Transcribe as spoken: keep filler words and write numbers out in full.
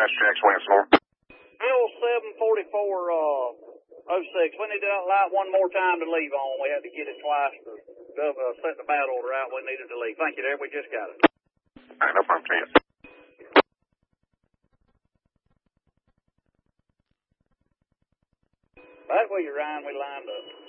Dispatch Jack Swansmore. Bill seven forty-four, uh, oh six. We need that light one more time to leave on. We had to get it twice to uh, set the bad order out. We needed to leave. Thank you, there. We just got it. All right, no problem, chance. That's where you Ryan. We lined up.